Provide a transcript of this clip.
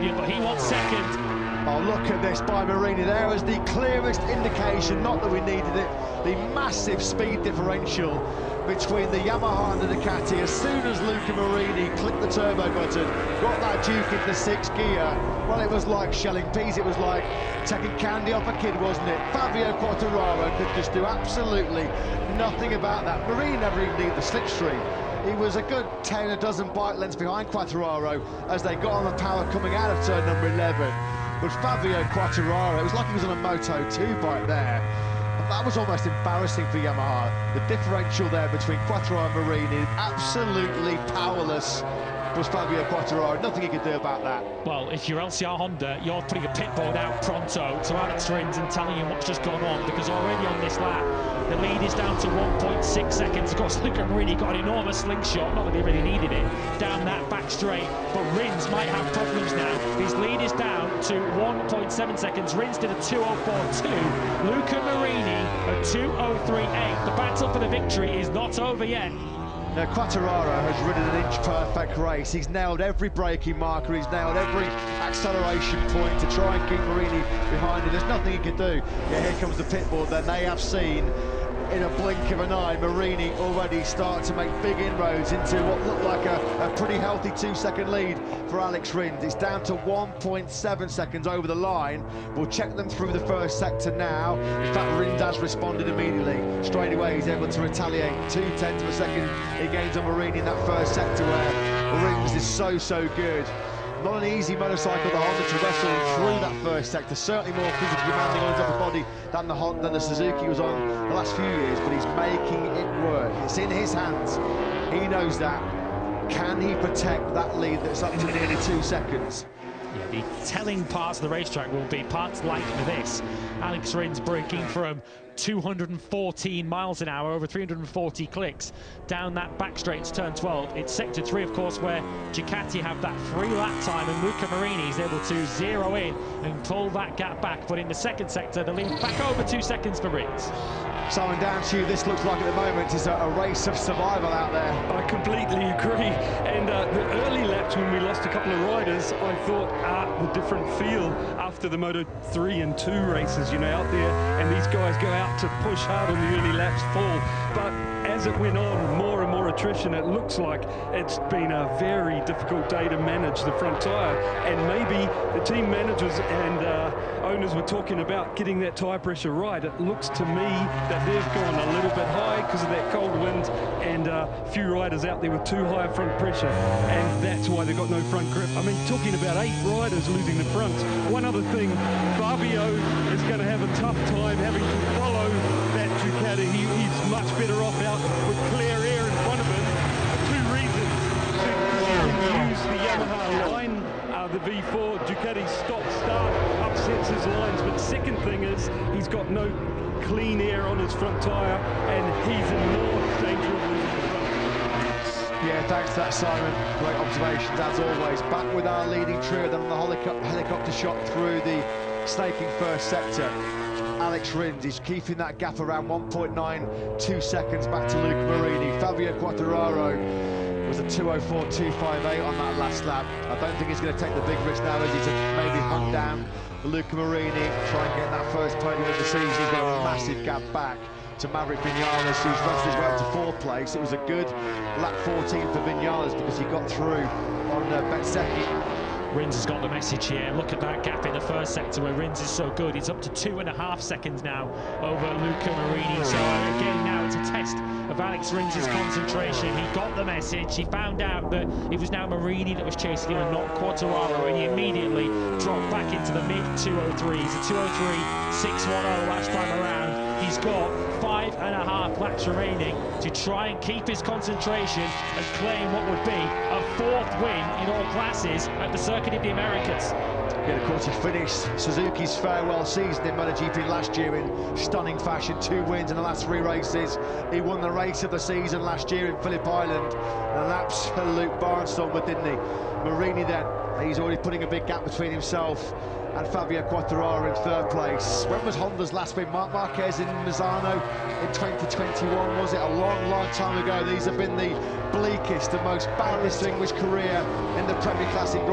brilliant, but he wants second. Oh, look at this by Marini. There was the clearest indication, not that we needed it, the massive speed differential between the Yamaha and the Ducati. As soon as Luca Marini clicked the turbo button, got that Duke into 6th gear, well, it was like shelling peas. It was like taking candy off a kid, wasn't it? Fabio Quartararo could just do absolutely nothing about that. Marini never even needed the slipstream. He was a good 10 a dozen bike lengths behind Quartararo as they got on the power coming out of turn number 11. But Fabio Quartararo, it was like he was on a Moto2 bike there. And that was almost embarrassing for Yamaha. The differential there between Quartararo and Marini, absolutely powerless was Fabio Quartararo. Nothing he could do about that. Well, if you're LCR Honda, you're putting a pit board out pronto to Alex Rins and telling him what's just gone on, because already on this lap, the lead is down to 1.6 seconds. Of course, Luca Marini got an enormous slingshot, not that he really needed it, down that back straight, but Rins might have problems now. His lead is down to 1.7 seconds. Rins did a 2:04.2. Luca Marini a 2:03.8. The battle for the victory is not over yet. Now, Quartararo has ridden an inch-perfect race. He's nailed every braking marker, he's nailed every acceleration point to try and keep Marini behind him. There's nothing he can do. Yeah, here comes the pit board. Then they have seen, in a blink of an eye, Marini already start to make big inroads into what looked like a pretty healthy 2-second lead for Alex Rins. It's down to 1.7 seconds over the line. We'll check them through the first sector now. In fact, Rins has responded immediately. Straight away, he's able to retaliate. 2/10 of a second he gains on Marini in that first sector where Rins is so good. Not an easy motorcycle, the Honda, to wrestle through that first sector. Certainly more physically demanding on his upper body than the Honda, than the Suzuki was on the last few years, but he's making it work. It's in his hands. He knows that. Can he protect that lead that's up to nearly 2 seconds? Yeah, the telling parts of the racetrack will be parts like this. Alex Rins breaking from 214 miles an hour over 340 clicks down that back straight to turn 12. It's sector 3, of course, where Ducati have that free lap time and Luca Marini is able to zero in and pull that gap back. But in the second sector, the lead back over 2 seconds for Rins. Simon, down to you, this looks like at the moment is a race of survival out there. I completely agree. And the early laps when we lost a couple of riders, I thought the different feel after the Moto 3 and 2 races, you know, out there, and these guys go out to push hard on the early laps, fall. But as it went on, more and more attrition, it looks like it's been a very difficult day to manage the front tyre. And maybe the team managers and owners were talking about getting that tyre pressure right. It looks to me that they've gone a little bit high because of that cold wind and a few riders out there with too high front pressure, and that's why they've got no front grip. I mean, talking about 8 riders losing the front. One other thing, Fabio is going to have a tough time having to follow that Ducati. He's much better off out with clear air in front of him for 2 reasons. To use the Yamaha line, the V4 Ducati stop-start upsets his lines, but second thing is he's got no clean air on his front tyre and he's in more danger of losing the front. Yeah, thanks to that, Simon. Great observations as always. Back with our leading trio, then on the helicopter shot through the snaking first sector. Alex Rins is keeping that gap around 1.92 seconds back to Luca Marini. Fabio Quartararo was a 2:04.258 on that last lap. I don't think he's going to take the big risk now, as he's maybe hunt down Luca Marini, try and get that first podium of the season. He's got a massive gap back to Maverick Vinales, who's wrestled his way up to 4th place. It was a good lap 14 for Vinales because he got through on Bezzecchi. Rins has got the message here. Look at that gap in the first sector where Rins is so good. It's up to 2.5 seconds now over Luca Marini. So again, now it's a test of Alex Rins' concentration. He got the message. He found out that it was now Marini that was chasing him and not Quartararo, and he immediately dropped back into the mid 2:03s. A 2:03.610 last time around. He's got 5.5 laps remaining to try and keep his concentration and claim what would be a 4th win in all classes at the Circuit of the Americas. Yeah, of course, he finished Suzuki's farewell season in MotoGP last year in stunning fashion. 2 wins in the last 3 races. He won the race of the season last year in Phillip Island. An absolute barnstormer, didn't he? Marini then, he's already putting a big gap between himself and Fabio Quartararo in 3rd place. When was Honda's last win? Marc Marquez in Misano in 2021, was it? A long time ago. These have been the bleakest and most barren distinguished career in the Premier Classic.